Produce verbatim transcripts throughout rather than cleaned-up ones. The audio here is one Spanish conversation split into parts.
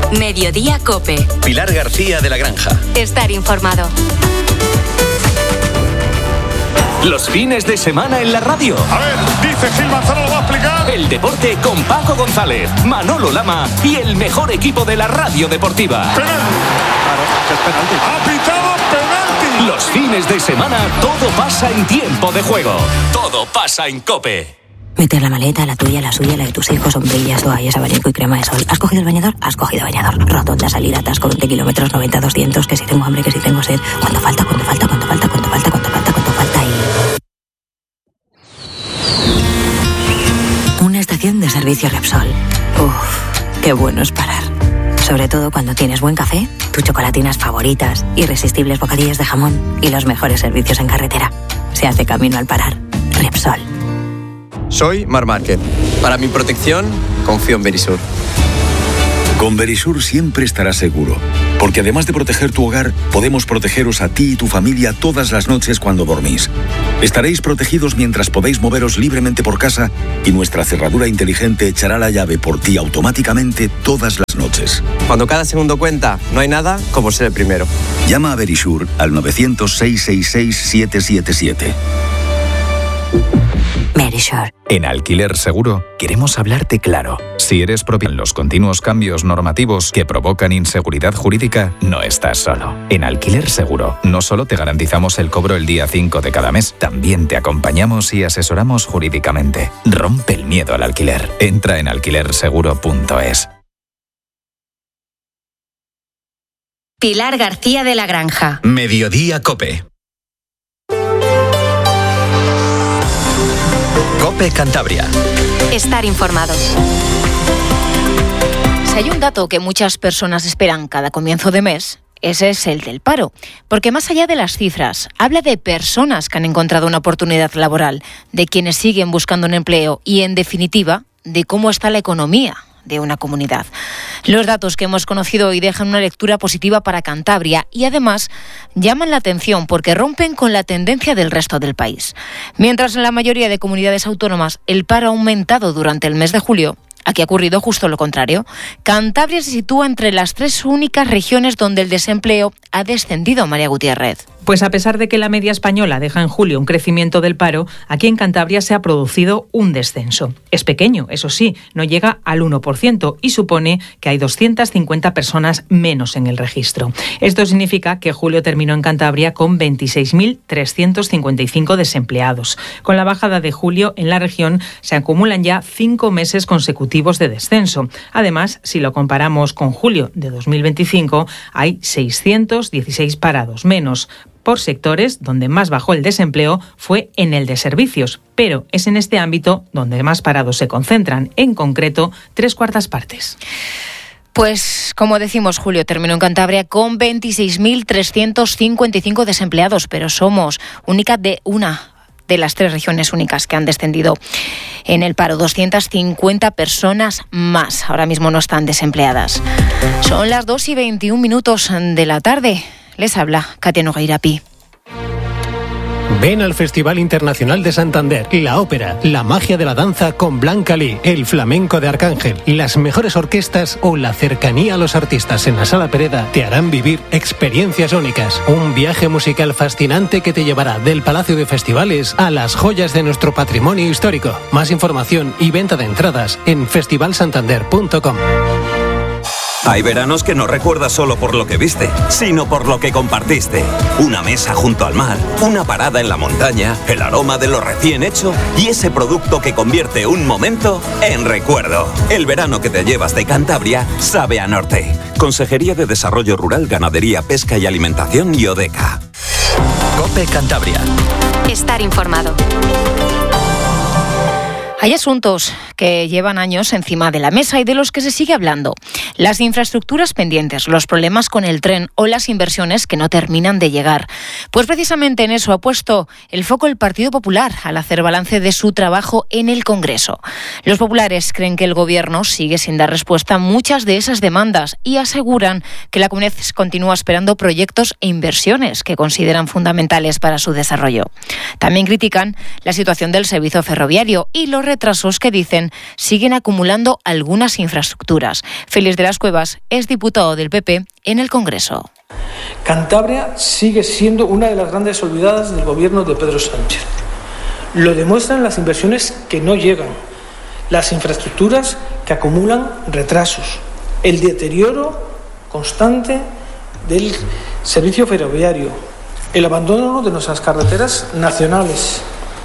Mediodía COPE. Pilar García de la Granja. Estar informado. Los fines de semana en la radio. A ver, dice Gil Manzano, lo va a explicar. El deporte con Paco González, Manolo Lama y el mejor equipo de la radio deportiva. Penalti. Claro, es penalti. Ha pitado penalti. Los fines de semana todo pasa en tiempo de juego. Todo pasa en COPE. Meter la maleta, la tuya, la suya, la de tus hijos, sombrillas, toallas, abanico y crema de sol. ¿Has cogido el bañador? Has cogido bañador. Rotonda, salida, atasco, veinte kilómetros, noventa, doscientos, que si tengo hambre, que si tengo sed. ¿Cuánto falta? ¿Cuánto falta? ¿Cuánto falta? ¿Cuánto falta? ¿Cuánto falta? ¿Cuánto falta? Y... una estación de servicio Repsol. Uff, qué bueno es parar. Sobre todo cuando tienes buen café, tus chocolatinas favoritas, irresistibles bocadillos de jamón y los mejores servicios en carretera. Se hace camino al parar. Repsol. Soy Mar Márquez. Para mi protección, confío en Verisur. Con Verisur siempre estarás seguro, porque además de proteger tu hogar, podemos protegeros a ti y tu familia todas las noches cuando dormís. Estaréis protegidos mientras podéis moveros libremente por casa y nuestra cerradura inteligente echará la llave por ti automáticamente todas las noches. Cuando cada segundo cuenta, no hay nada como ser el primero. Llama a Verisur al nueve cero cero, seis seis seis, siete siete siete. Verisur. En Alquiler Seguro queremos hablarte claro. Si eres propio en los continuos cambios normativos que provocan inseguridad jurídica, no estás solo. En Alquiler Seguro no solo te garantizamos el cobro el día cinco de cada mes, también te acompañamos y asesoramos jurídicamente. Rompe el miedo al alquiler. Entra en alquiler seguro punto es. Pilar García de la Granja. Mediodía COPE. COPE Cantabria. Estar informado. Si hay un dato que muchas personas esperan cada comienzo de mes, ese es el del paro. Porque más allá de las cifras, habla de personas que han encontrado una oportunidad laboral, de quienes siguen buscando un empleo y, en definitiva, de cómo está la economía de una comunidad. Los datos que hemos conocido hoy dejan una lectura positiva para Cantabria y además llaman la atención porque rompen con la tendencia del resto del país. Mientras en la mayoría de comunidades autónomas el paro ha aumentado durante el mes de julio, aquí ha ocurrido justo lo contrario. Cantabria se sitúa entre las tres únicas regiones donde el desempleo ha descendido, María Gutiérrez. Pues a pesar de que la media española deja en julio un crecimiento del paro, aquí en Cantabria se ha producido un descenso. Es pequeño, eso sí, no llega al uno por ciento y supone que hay doscientas cincuenta personas menos en el registro. Esto significa que julio terminó en Cantabria con veintiséis mil trescientos cincuenta y cinco desempleados. Con la bajada de julio en la región se acumulan ya cinco meses consecutivos de descenso. Además, si lo comparamos con julio de dos mil veinticinco, hay seiscientos dieciséis parados menos. Por sectores, donde más bajó el desempleo fue en el de servicios, pero es en este ámbito donde más parados se concentran, en concreto, tres cuartas partes. Pues, como decimos, julio terminó en Cantabria con veintiséis mil trescientos cincuenta y cinco desempleados, pero somos única de una de las tres regiones únicas que han descendido en el paro. doscientas cincuenta personas más ahora mismo no están desempleadas. Son las dos y veintiún minutos de la tarde. Les habla Katia Nogueirapi. Ven al Festival Internacional de Santander, la ópera, la magia de la danza con Blanca Lee, el flamenco de Arcángel, las mejores orquestas o la cercanía a los artistas en la Sala Pereda te harán vivir experiencias únicas. Un viaje musical fascinante que te llevará del Palacio de Festivales a las joyas de nuestro patrimonio histórico. Más información y venta de entradas en festival santander punto com. Hay veranos que no recuerdas solo por lo que viste, sino por lo que compartiste. Una mesa junto al mar, una parada en la montaña, el aroma de lo recién hecho y ese producto que convierte un momento en recuerdo. El verano que te llevas de Cantabria sabe a norte. Consejería de Desarrollo Rural, Ganadería, Pesca y Alimentación y ODECA. COPE Cantabria. Estar informado. Hay asuntos que llevan años encima de la mesa y de los que se sigue hablando. Las infraestructuras pendientes, los problemas con el tren o las inversiones que no terminan de llegar. Pues precisamente en eso ha puesto el foco el Partido Popular al hacer balance de su trabajo en el Congreso. Los populares creen que el Gobierno sigue sin dar respuesta a muchas de esas demandas y aseguran que la comunidad continúa esperando proyectos e inversiones que consideran fundamentales para su desarrollo. También critican la situación del servicio ferroviario y los retrasos que dicen siguen acumulando algunas infraestructuras. Félix de las Cuevas es diputado del P P en el Congreso. Cantabria sigue siendo una de las grandes olvidadas del gobierno de Pedro Sánchez. Lo demuestran las inversiones que no llegan, las infraestructuras que acumulan retrasos, el deterioro constante del servicio ferroviario, el abandono de nuestras carreteras nacionales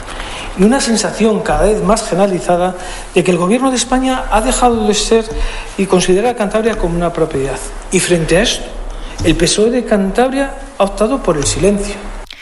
y una sensación cada vez más generalizada de que el Gobierno de España ha dejado de ser y considera a Cantabria como una propiedad. Y frente a esto, el P S O E de Cantabria ha optado por el silencio.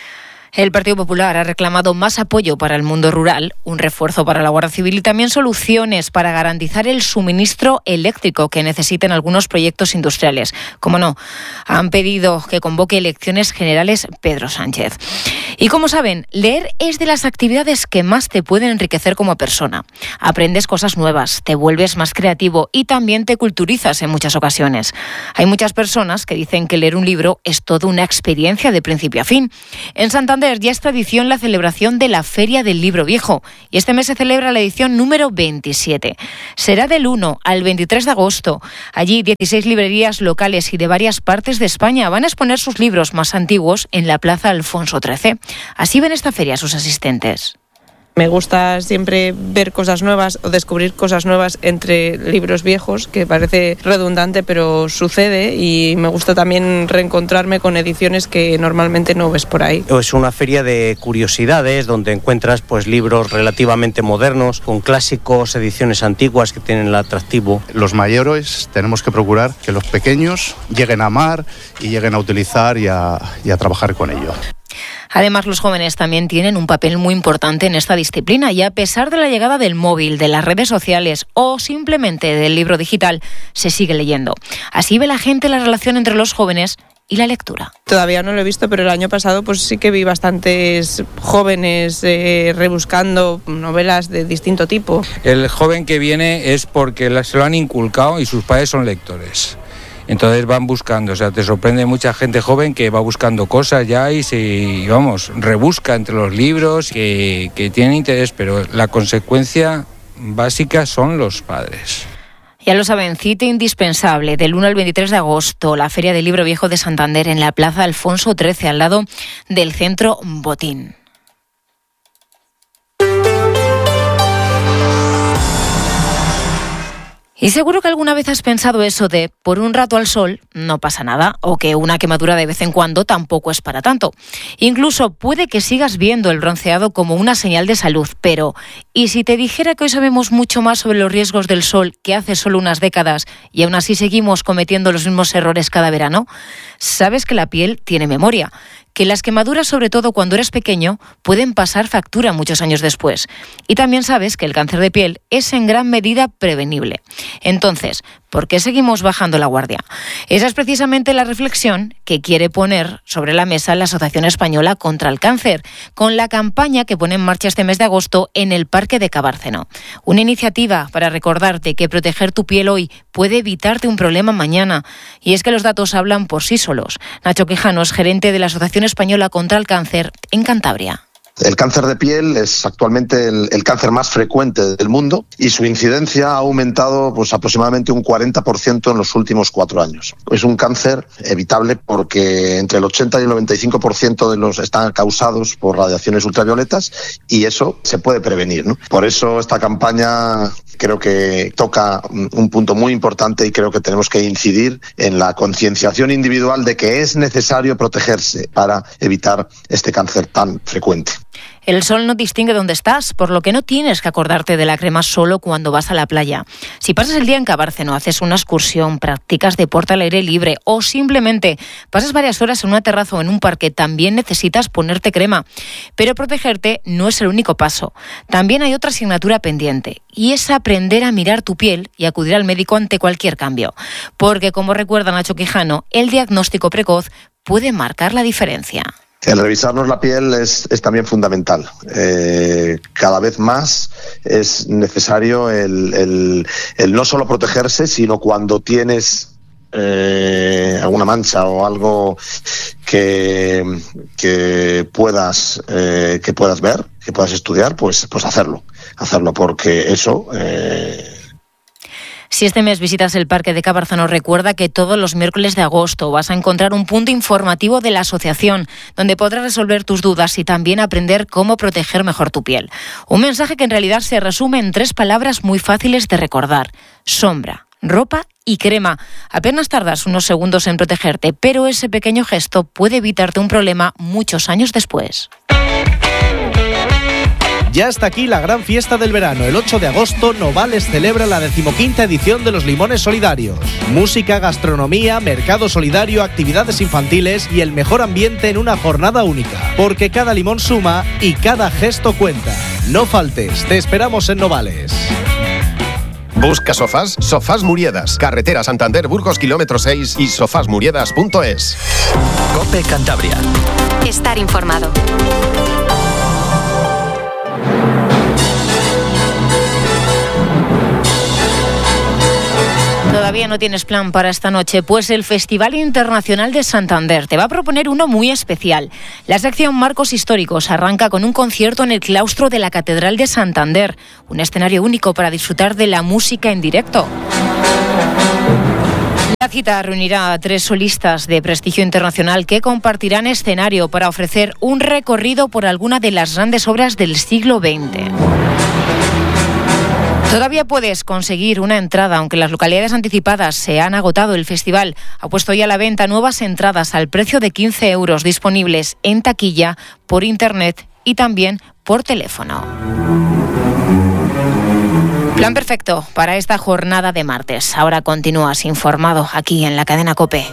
El Partido Popular ha reclamado más apoyo para el mundo rural, un refuerzo para la Guardia Civil y también soluciones para garantizar el suministro eléctrico que necesitan algunos proyectos industriales. Como no, han pedido que convoque elecciones generales Pedro Sánchez. Y como saben, leer es de las actividades que más te pueden enriquecer como persona. Aprendes cosas nuevas, te vuelves más creativo y también te culturizas en muchas ocasiones. Hay muchas personas que dicen que leer un libro es toda una experiencia de principio a fin. En Santander ya es tradición la celebración de la Feria del Libro Viejo y este mes se celebra la edición número veintisiete. Será del uno al veintitrés de agosto. Allí dieciséis librerías locales y de varias partes de España van a exponer sus libros más antiguos en la Plaza Alfonso trece. Así ven esta feria sus asistentes. Me gusta siempre ver cosas nuevas o descubrir cosas nuevas entre libros viejos, que parece redundante, pero sucede, y me gusta también reencontrarme con ediciones que normalmente no ves por ahí. Es una feria de curiosidades donde encuentras pues libros relativamente modernos, con clásicos, ediciones antiguas que tienen el atractivo. Los mayores tenemos que procurar que los pequeños lleguen a amar y lleguen a utilizar y a, y a trabajar con ello. Además, los jóvenes también tienen un papel muy importante en esta disciplina y a pesar de la llegada del móvil, de las redes sociales o simplemente del libro digital, se sigue leyendo. Así ve la gente la relación entre los jóvenes y la lectura. Todavía no lo he visto, pero el año pasado pues sí que vi bastantes jóvenes eh, rebuscando novelas de distinto tipo. El joven que viene es porque se lo han inculcado y sus padres son lectores. Entonces van buscando, o sea, te sorprende mucha gente joven que va buscando cosas ya y se, vamos, rebusca entre los libros que, que tienen interés, pero la consecuencia básica son los padres. Ya lo saben, cita indispensable del uno al veintitrés de agosto, la Feria del Libro Viejo de Santander en la Plaza Alfonso trece, al lado del Centro Botín. Y seguro que alguna vez has pensado eso de por un rato al sol no pasa nada, o que una quemadura de vez en cuando tampoco es para tanto. Incluso puede que sigas viendo el bronceado como una señal de salud, pero ¿y si te dijera que hoy sabemos mucho más sobre los riesgos del sol que hace solo unas décadas y aún así seguimos cometiendo los mismos errores cada verano? Sabes que la piel tiene memoria, que las quemaduras, sobre todo cuando eres pequeño, pueden pasar factura muchos años después. Y también sabes que el cáncer de piel es en gran medida prevenible. Entonces, ¿por qué seguimos bajando la guardia? Esa es precisamente la reflexión que quiere poner sobre la mesa la Asociación Española contra el Cáncer, con la campaña que pone en marcha este mes de agosto en el Parque de Cabárceno. Una iniciativa para recordarte que proteger tu piel hoy puede evitarte un problema mañana. Y es que los datos hablan por sí solos. Nacho Quijanos, gerente de la Asociación Española contra el Cáncer en Cantabria. El cáncer de piel es actualmente el, el cáncer más frecuente del mundo y su incidencia ha aumentado pues, aproximadamente un cuarenta por ciento en los últimos cuatro años. Es un cáncer evitable porque entre el ochenta y el noventa y cinco por ciento de los están causados por radiaciones ultravioletas y eso se puede prevenir, ¿no? Por eso esta campaña creo que toca un punto muy importante y creo que tenemos que incidir en la concienciación individual de que es necesario protegerse para evitar este cáncer tan frecuente. El sol no distingue dónde estás, por lo que no tienes que acordarte de la crema solo cuando vas a la playa. Si pasas el día en Cabárceno, haces una excursión, practicas deporte al aire libre o simplemente pasas varias horas en una terraza o en un parque, también necesitas ponerte crema. Pero protegerte no es el único paso. También hay otra asignatura pendiente y es aprender a mirar tu piel y acudir al médico ante cualquier cambio. Porque, como recuerda Nacho Quijano, el diagnóstico precoz puede marcar la diferencia. El revisarnos la piel es, es también fundamental. Eh, cada vez más es necesario el, el, el no solo protegerse, sino cuando tienes eh, alguna mancha o algo que, que puedas eh, que puedas ver, que puedas estudiar, pues, pues hacerlo, hacerlo, porque eso... Eh, Si este mes visitas el Parque de Cabarzano, recuerda que todos los miércoles de agosto vas a encontrar un punto informativo de la asociación, donde podrás resolver tus dudas y también aprender cómo proteger mejor tu piel. Un mensaje que en realidad se resume en tres palabras muy fáciles de recordar: sombra, ropa y crema. Apenas tardas unos segundos en protegerte, pero ese pequeño gesto puede evitarte un problema muchos años después. Ya está aquí la gran fiesta del verano. El ocho de agosto, Novales celebra la decimoquinta edición de los Limones Solidarios. Música, gastronomía, mercado solidario, actividades infantiles y el mejor ambiente en una jornada única. Porque cada limón suma y cada gesto cuenta. No faltes, te esperamos en Novales. Busca sofás, Sofás Muriedas, carretera Santander Burgos kilómetro seis y sofás muriedas punto es. COPE Cantabria. Estar informado. ¿Todavía no tienes plan para esta noche? Pues el Festival Internacional de Santander te va a proponer uno muy especial. La sección Marcos Históricos arranca con un concierto en el claustro de la Catedral de Santander, un escenario único para disfrutar de la música en directo. La cita reunirá a tres solistas de prestigio internacional que compartirán escenario para ofrecer un recorrido por alguna de las grandes obras del siglo veinte. Todavía puedes conseguir una entrada, aunque las localidades anticipadas se han agotado. El festival ha puesto ya a la venta nuevas entradas al precio de quince euros, disponibles en taquilla, por internet y también por teléfono. Plan perfecto para esta jornada de martes. Ahora continúas informado aquí en la cadena COPE.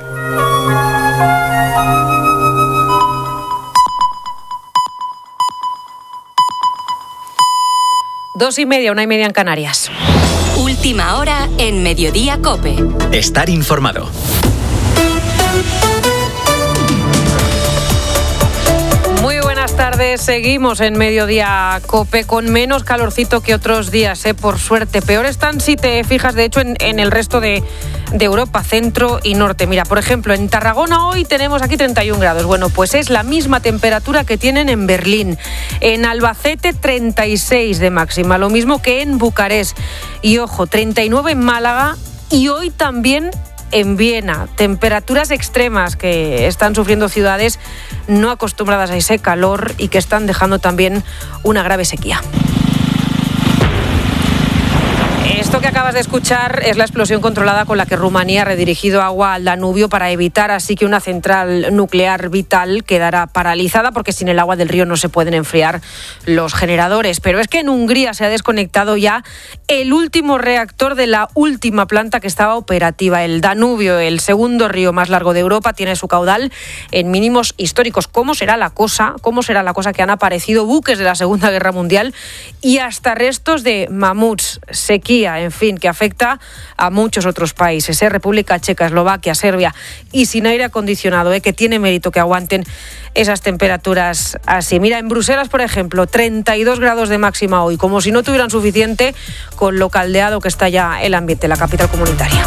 Dos y media, una y media en Canarias. Última hora en Mediodía COPE. Estar informado. Muy buenas tardes, seguimos en Mediodía COPE con menos calorcito que otros días, ¿eh? Por suerte. Peor están, si te fijas, de hecho, en, en el resto de, de Europa, centro y norte. Mira, por ejemplo, en Tarragona hoy tenemos aquí treinta y un grados. Bueno, pues es la misma temperatura que tienen en Berlín. En Albacete, treinta y seis de máxima, lo mismo que en Bucarest. Y ojo, treinta y nueve en Málaga y hoy también en Viena. Temperaturas extremas que están sufriendo ciudades no acostumbradas a ese calor y que están dejando también una grave sequía. Esto que acabas de escuchar es la explosión controlada con la que Rumanía ha redirigido agua al Danubio para evitar así que una central nuclear vital quedara paralizada, porque sin el agua del río no se pueden enfriar los generadores. Pero es que en Hungría se ha desconectado ya el último reactor de la última planta que estaba operativa. El Danubio, el segundo río más largo de Europa, tiene su caudal en mínimos históricos. ¿Cómo será la cosa? ¿Cómo será la cosa que han aparecido buques de la Segunda Guerra Mundial y hasta restos de mamuts, sequía, en fin, que afecta a muchos otros países, ¿eh? República Checa, Eslovaquia, Serbia, y sin aire acondicionado, ¿eh? Que tiene mérito que aguanten esas temperaturas así. Mira, en Bruselas, por ejemplo, treinta y dos grados de máxima hoy, como si no tuvieran suficiente con lo caldeado que está ya el ambiente, la capital comunitaria.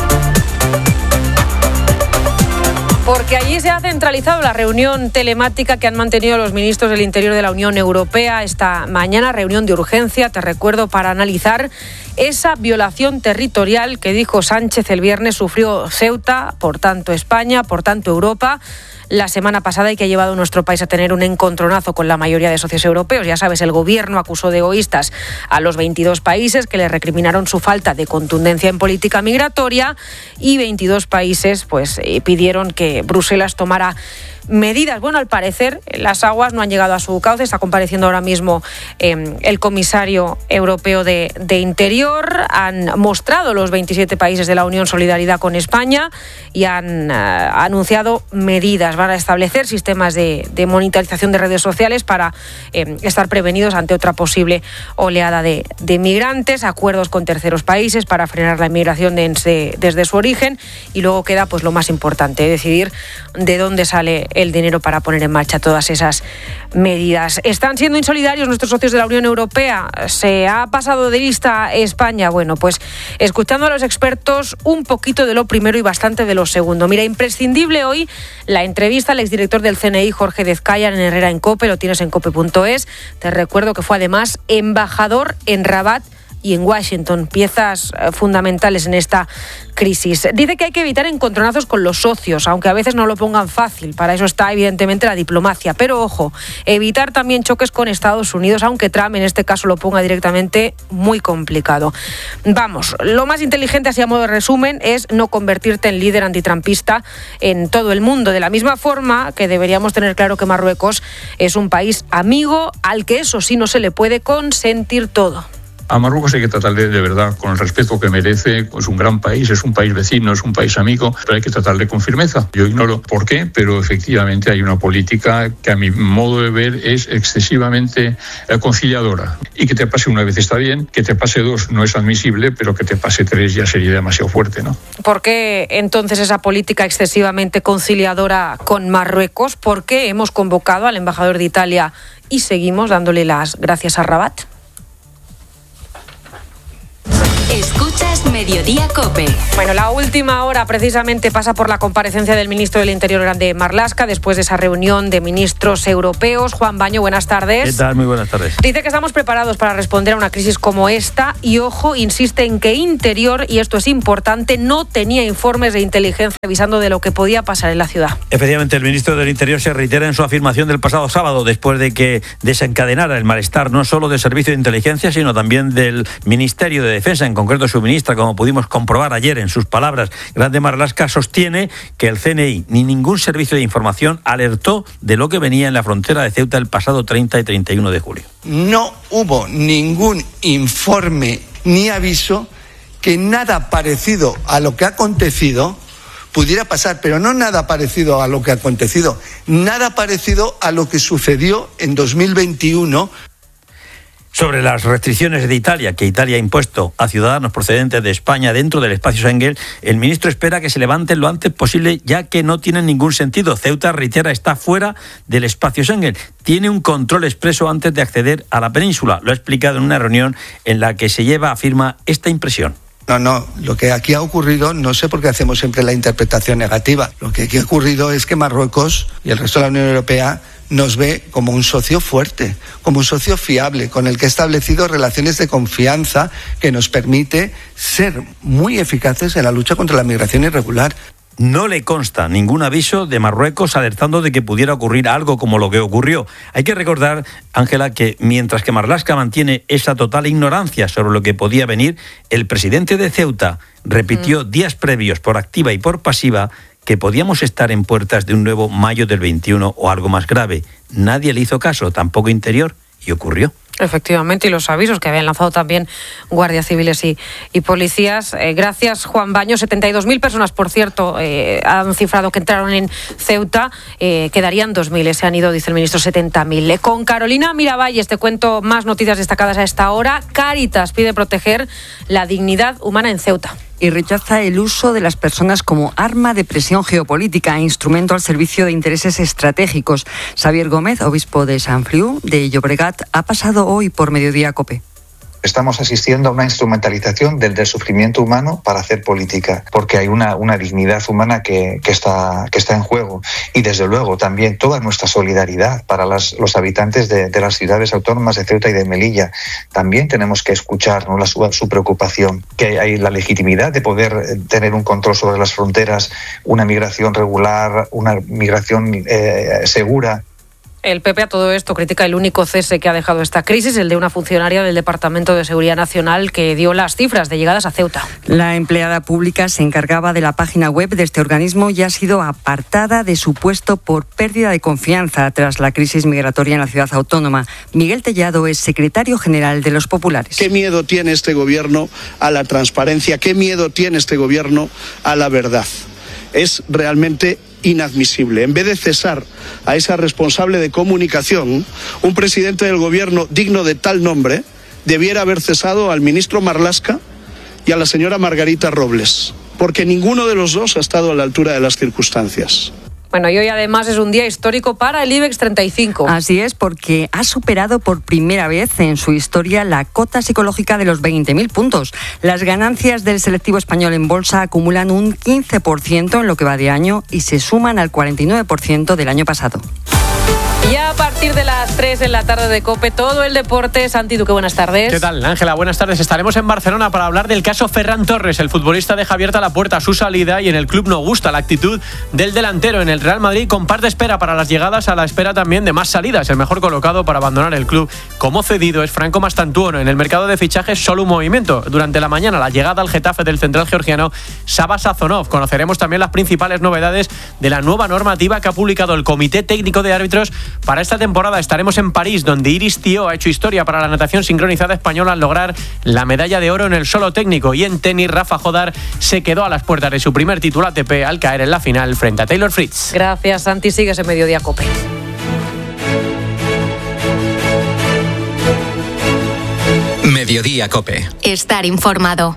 Porque allí se ha centralizado la reunión telemática que han mantenido los ministros del Interior de la Unión Europea esta mañana, reunión de urgencia, te recuerdo, para analizar esa violación territorial que, dijo Sánchez el viernes, sufrió Ceuta, por tanto España, por tanto Europa, la semana pasada, y que ha llevado a nuestro país a tener un encontronazo con la mayoría de socios europeos. Ya sabes, el gobierno acusó de egoístas a los veintidós países que le recriminaron su falta de contundencia en política migratoria, y veintidós países pues eh, pidieron que Bruselas tomara medidas. Bueno, al parecer las aguas no han llegado a su cauce. Está compareciendo ahora mismo eh, el comisario europeo de, de Interior. Han mostrado los veintisiete países de la Unión solidaridad con España y han eh, anunciado medidas. Van a establecer sistemas de, de monitorización de redes sociales para eh, estar prevenidos ante otra posible oleada de, de migrantes, acuerdos con terceros países para frenar la inmigración desde, desde su origen, y luego queda pues lo más importante, decidir decir de dónde sale el dinero para poner en marcha todas esas medidas. ¿Están siendo insolidarios nuestros socios de la Unión Europea? ¿Se ha pasado de lista España? Bueno, pues escuchando a los expertos, un poquito de lo primero y bastante de lo segundo. Mira, imprescindible hoy la entrevista al exdirector del C N I, Jorge Dezkaya, en Herrera en COPE, lo tienes en cope punto es. Te recuerdo que fue además embajador en Rabat y en Washington, piezas fundamentales en esta crisis. Dice que hay que evitar encontronazos con los socios, aunque a veces no lo pongan fácil. Para eso está evidentemente la diplomacia. Pero ojo, evitar también choques con Estados Unidos, aunque Trump en este caso lo ponga directamente, muy complicado. Vamos, lo más inteligente, así a modo de resumen, es no convertirte en líder antitrumpista en todo el mundo. De la misma forma que deberíamos tener claro que Marruecos es un país amigo al que eso sí no se le puede consentir todo. A Marruecos hay que tratarle de verdad con el respeto que merece. Es un gran país, es un país vecino, es un país amigo, pero hay que tratarle con firmeza. Yo ignoro por qué, pero efectivamente hay una política que a mi modo de ver es excesivamente conciliadora. Y que te pase una vez está bien, que te pase dos no es admisible, pero que te pase tres ya sería demasiado fuerte, ¿no? ¿Por qué entonces esa política excesivamente conciliadora con Marruecos? ¿Por qué hemos convocado al embajador de Italia y seguimos dándole las gracias a Rabat? Escuchas Mediodía COPE. Bueno, la última hora precisamente pasa por la comparecencia del ministro del Interior, Grande Marlaska, después de esa reunión de ministros europeos. Juan Baño, buenas tardes. ¿Qué tal? Muy buenas tardes. Dice que estamos preparados para responder a una crisis como esta y, ojo, insiste en que Interior, y esto es importante, no tenía informes de inteligencia avisando de lo que podía pasar en la ciudad. Efectivamente, el ministro del Interior se reitera en su afirmación del pasado sábado, después de que desencadenara el malestar no solo del Servicio de Inteligencia, sino también del Ministerio de Defensa, en concreto su ministra, como pudimos comprobar ayer en sus palabras. Grande Marlaska sostiene que el C N I ni ningún servicio de información alertó de lo que venía en la frontera de Ceuta el pasado treinta y treinta y uno de julio. No hubo ningún informe ni aviso que nada parecido a lo que ha acontecido pudiera pasar, pero no nada parecido a lo que ha acontecido, nada parecido a lo que sucedió en dos mil veintiuno. Sobre las restricciones de Italia, que Italia ha impuesto a ciudadanos procedentes de España dentro del espacio Schengen, el ministro espera que se levanten lo antes posible, ya que no tienen ningún sentido. Ceuta, reitera, está fuera del espacio Schengen. Tiene un control expreso antes de acceder a la península. Lo ha explicado en una reunión en la que se lleva, afirma, esta impresión. No, no, lo que aquí ha ocurrido, no sé por qué hacemos siempre la interpretación negativa. Lo que aquí ha ocurrido es que Marruecos y el resto de la Unión Europea nos ve como un socio fuerte, como un socio fiable, con el que ha establecido relaciones de confianza que nos permite ser muy eficaces en la lucha contra la migración irregular. No le consta ningún aviso de Marruecos alertando de que pudiera ocurrir algo como lo que ocurrió. Hay que recordar, Ángela, que mientras que Marlaska mantiene esa total ignorancia sobre lo que podía venir, el presidente de Ceuta repitió mm. días previos por activa y por pasiva que podíamos estar en puertas de un nuevo mayo del veintiuno o algo más grave. Nadie le hizo caso, tampoco Interior, y ocurrió. Efectivamente, y los avisos que habían lanzado también guardias civiles y, y policías. Eh, gracias, Juan Baño. setenta y dos mil personas, por cierto, eh, han cifrado que entraron en Ceuta. Eh, quedarían dos mil, se han ido, dice el ministro, setenta mil. Eh, con Carolina Miravalles te cuento más noticias destacadas a esta hora. Cáritas pide proteger la dignidad humana en Ceuta. Y rechaza el uso de las personas como arma de presión geopolítica e instrumento al servicio de intereses estratégicos. Xavier Gómez, obispo de Sant Feliu de Llobregat, ha pasado hoy por Mediodía COPE. Estamos asistiendo a una instrumentalización del, del sufrimiento humano para hacer política, porque hay una, una dignidad humana que, que, está, que está en juego. Y desde luego también toda nuestra solidaridad para las, los habitantes de, de las ciudades autónomas de Ceuta y de Melilla. También tenemos que escuchar, ¿no?, la, su, su preocupación, que hay la legitimidad de poder tener un control sobre las fronteras, una migración regular, una migración eh, segura. El P P a todo esto critica el único cese que ha dejado esta crisis, el de una funcionaria del Departamento de Seguridad Nacional que dio las cifras de llegadas a Ceuta. La empleada pública se encargaba de la página web de este organismo y ha sido apartada de su puesto por pérdida de confianza tras la crisis migratoria en la ciudad autónoma. Miguel Tellado es secretario general de Los Populares. ¿Qué miedo tiene este gobierno a la transparencia? ¿Qué miedo tiene este gobierno a la verdad? Es realmente inadmisible. En vez de cesar a esa responsable de comunicación, un presidente del gobierno digno de tal nombre debiera haber cesado al ministro Marlaska y a la señora Margarita Robles. porque ninguno de los dos ha estado a la altura de las circunstancias. Bueno, y hoy además es un día histórico para el IBEX treinta y cinco. Así es, porque ha superado por primera vez en su historia la cota psicológica de los veinte mil puntos. Las ganancias del selectivo español en bolsa acumulan un quince por ciento en lo que va de año y se suman al cuarenta y nueve por ciento del año pasado. Y a partir de las tres en la tarde de COPE, todo el deporte. Santi Duque, buenas tardes. ¿Qué tal, Ángela? Buenas tardes. Estaremos en Barcelona para hablar del caso Ferran Torres. El futbolista deja abierta la puerta a su salida y en el club no gusta la actitud del delantero. En el Real Madrid comparte espera para las llegadas, a la espera también de más salidas. El mejor colocado para abandonar el club como cedido es Franco Mastantuono. En el mercado de fichajes solo un movimiento. Durante la mañana la llegada al Getafe del central georgiano Saba Sazonov. Conoceremos también las principales novedades de la nueva normativa que ha publicado el Comité Técnico de Árbitros para esta temporada. Estaremos en París, donde Iris Thiault ha hecho historia para la natación sincronizada española al lograr la medalla de oro en el solo técnico. Y en tenis, Rafa Jodar se quedó a las puertas de su primer título A T P al caer en la final frente a Taylor Fritz. Gracias, Santi. Sigues en Mediodía COPE. Mediodía COPE. Estar informado.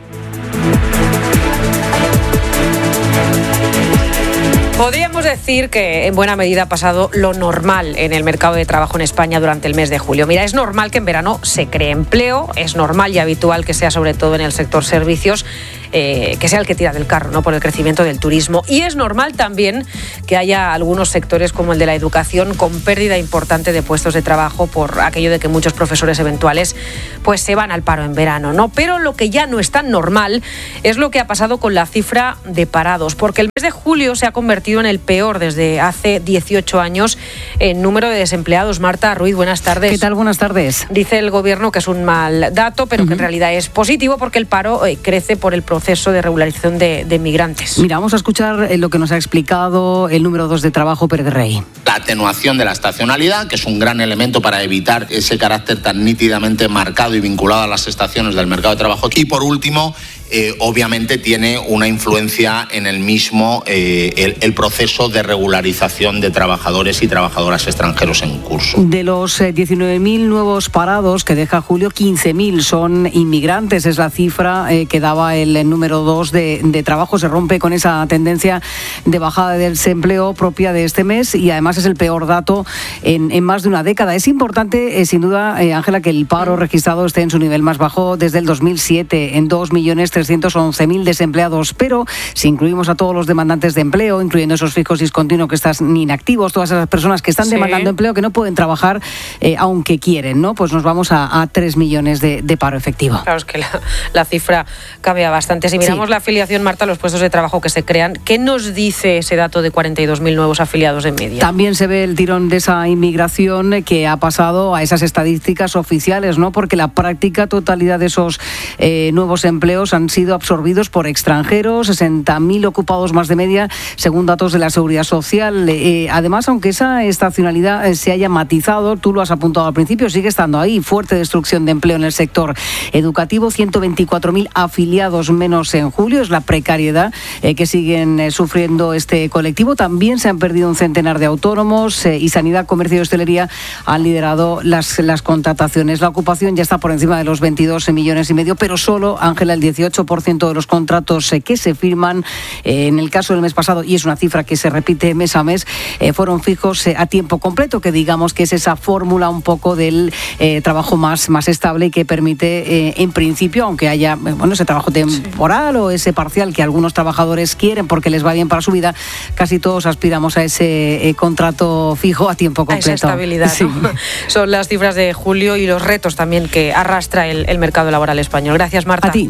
Podríamos decir que en buena medida ha pasado lo normal en el mercado de trabajo en España durante el mes de julio. Mira, es normal que en verano se cree empleo, es normal y habitual que sea sobre todo en el sector servicios, eh, que sea el que tira del carro, ¿no?, por el crecimiento del turismo. Y es normal también que haya algunos sectores como el de la educación con pérdida importante de puestos de trabajo por aquello de que muchos profesores eventuales pues se van al paro en verano, ¿no? Pero lo que ya no es tan normal es lo que ha pasado con la cifra de parados, porque el mes de julio se ha convertido en el peor desde hace dieciocho años en número de desempleados. Marta Ruiz, buenas tardes. ¿Qué tal? Buenas tardes. Dice el gobierno que es un mal dato, pero uh-huh. que en realidad es positivo porque el paro eh, crece por el proceso de regularización de, de migrantes. Mira, vamos a escuchar lo que nos ha explicado el número dos de trabajo, Pérez Rey. La atenuación de la estacionalidad, que es un gran elemento para evitar ese carácter tan nítidamente marcado y vinculado a las estaciones del mercado de trabajo. Y por último, Eh, obviamente tiene una influencia en el mismo eh, el, el proceso de regularización de trabajadores y trabajadoras extranjeros en curso. De los eh, diecinueve mil nuevos parados que deja julio, quince mil son inmigrantes. Es la cifra eh, que daba el, el número dos de, de trabajo. Se rompe con esa tendencia de bajada del desempleo propia de este mes y además es el peor dato en, en más de una década. Es importante, eh, sin duda, Ángela, eh, que el paro registrado esté en su nivel más bajo desde el dos mil siete, en dos millones trescientos once mil desempleados, pero si incluimos a todos los demandantes de empleo, incluyendo esos fijos discontinuos que están inactivos, todas esas personas que están sí. demandando empleo, que no pueden trabajar eh, aunque quieren, ¿no? Pues nos vamos a, a tres millones de, de paro efectivo. Claro, es que la, la cifra cambia bastante. Si miramos sí. la afiliación, Marta, los puestos de trabajo que se crean, ¿qué nos dice ese dato de cuarenta y dos mil nuevos afiliados en media? También se ve el tirón de esa inmigración que ha pasado a esas estadísticas oficiales, ¿no? Porque la práctica totalidad de esos eh, nuevos empleos han sido absorbidos por extranjeros, sesenta mil ocupados más de media, según datos de la Seguridad Social. Eh, además, aunque esa estacionalidad eh, se haya matizado, tú lo has apuntado al principio, sigue estando ahí. Fuerte destrucción de empleo en el sector educativo, ciento veinticuatro mil afiliados menos en julio. Es la precariedad eh, que siguen eh, sufriendo este colectivo. También se han perdido un centenar de autónomos eh, y Sanidad, Comercio y Hostelería han liderado las, las contrataciones. La ocupación ya está por encima de los veintidós millones y medio, pero solo, Ángela, el dieciocho por ciento de los contratos eh, que se firman eh, en el caso del mes pasado, y es una cifra que se repite mes a mes, eh, fueron fijos eh, a tiempo completo, que digamos que es esa fórmula un poco del eh, trabajo más, más estable y que permite, eh, en principio, aunque haya eh, bueno, ese trabajo temporal sí. o ese parcial que algunos trabajadores quieren porque les va bien para su vida, casi todos aspiramos a ese eh, contrato fijo a tiempo completo. A esa estabilidad, sí. ¿no? Son las cifras de julio y los retos también que arrastra el, el mercado laboral español. Gracias, Marta. A ti.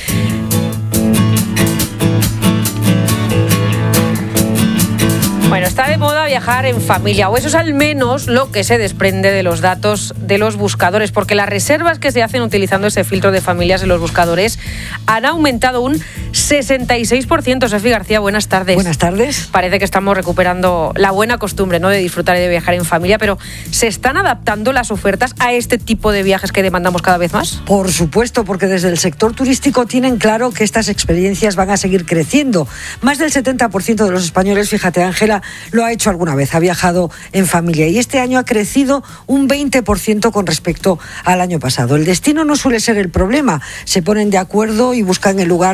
Bueno, está de moda viajar en familia, o eso es al menos lo que se desprende de los datos de los buscadores, porque las reservas que se hacen utilizando ese filtro de familias en los buscadores han aumentado un sesenta y seis por ciento. Sofía García, buenas tardes. Buenas tardes. Parece que estamos recuperando la buena costumbre, ¿no?, de disfrutar y de viajar en familia, pero ¿se están adaptando las ofertas a este tipo de viajes que demandamos cada vez más? Por supuesto, porque desde el sector turístico tienen claro que estas experiencias van a seguir creciendo. Más del setenta por ciento de los españoles, fíjate, Ángela, lo ha hecho alguna vez, ha viajado en familia, y este año ha crecido un veinte por ciento con respecto al año pasado. El destino no suele ser el problema, se ponen de acuerdo y buscan el lugar que mejor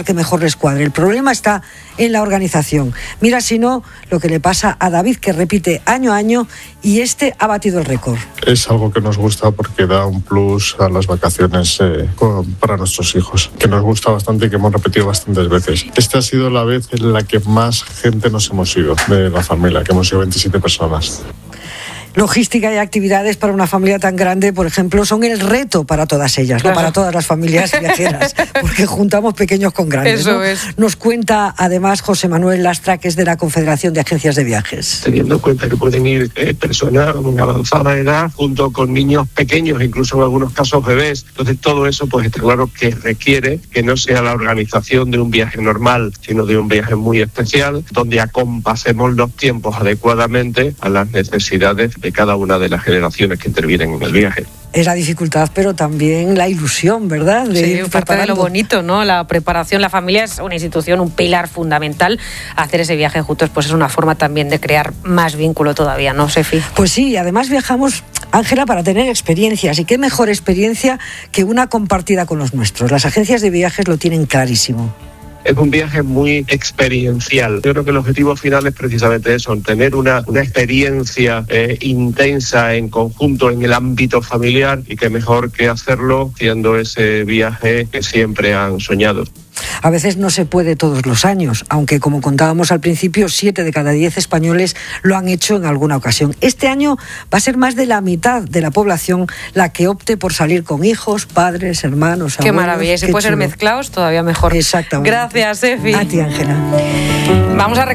les cuadre. El problema está en la organización. Mira si no lo que le pasa a David, que repite año a año, y este ha batido el récord. Es algo que nos gusta porque da un plus a las vacaciones eh, para nuestros hijos, que nos gusta bastante y que hemos repetido bastantes veces. Esta ha sido la vez en la que más gente nos hemos ido de la familia, que hemos ido veintisiete personas. Logística y actividades para una familia tan grande, por ejemplo, son el reto para todas ellas, claro. No para todas las familias viajeras, porque juntamos pequeños con grandes. Eso ¿no? es. Nos cuenta además José Manuel Lastra, que es de la Confederación de Agencias de Viajes. Teniendo en cuenta que pueden ir eh, personas con avanzada edad junto con niños pequeños, incluso en algunos casos bebés. Entonces todo eso pues está claro que requiere que no sea la organización de un viaje normal, sino de un viaje muy especial, donde acompasemos los tiempos adecuadamente a las necesidades de cada una de las generaciones que intervienen en el viaje. Es la dificultad, pero también la ilusión, ¿verdad? De sí, ir parte preparando. de lo bonito, ¿no? La preparación, la familia es una institución, un pilar fundamental. Hacer ese viaje juntos pues es una forma también de crear más vínculo todavía, ¿no, Sefi? Pues sí, además viajamos, Ángela, para tener experiencias. Y qué mejor experiencia que una compartida con los nuestros. Las agencias de viajes lo tienen clarísimo. Es un viaje muy experiencial. Yo creo que el objetivo final es precisamente eso, tener una, una experiencia eh, intensa en conjunto en el ámbito familiar, y que mejor que hacerlo haciendo ese viaje que siempre han soñado. A veces no se puede todos los años, aunque como contábamos al principio, siete de cada diez españoles lo han hecho en alguna ocasión. Este año va a ser más de la mitad de la población la que opte por salir con hijos, padres, hermanos, Qué abuelos. maravilla, y si Qué puede ser chulo. mezclados, todavía mejor. Exactamente. Gracias, Sefi. A ti, Ángela. Vamos a